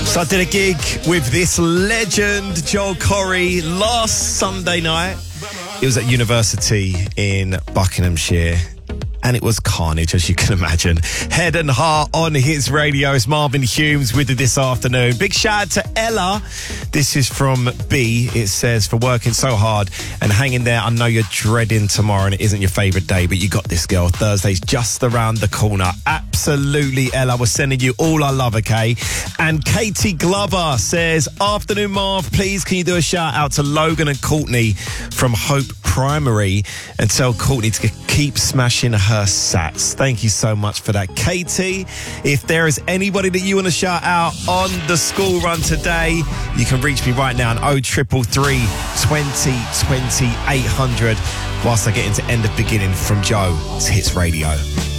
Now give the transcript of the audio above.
So I did a gig with this legend, Joel Corry, last Sunday night. It was at university in Buckinghamshire. And it was carnage, as you can imagine. Head and Heart on Hits Radio. It's Marvin Humes with you this afternoon. Big shout out to Ella. This is from B. It says, for working so hard and hanging there. I know you're dreading tomorrow and it isn't your favourite day, but you got this, girl. Thursday's just around the corner. Absolutely, Ella. We're sending you all our love, okay? And Katie Glover says, afternoon, Marv. Please, can you do a shout out to Logan and Courtney from Hope Primary and tell Courtney to keep smashing her sats. Thank you so much for that, Katie. If there is anybody that you want to shout out on the school run today, you can reach me right now on 0333 20 20 800 whilst I get into End of Beginning from Joe. It's Hits Radio.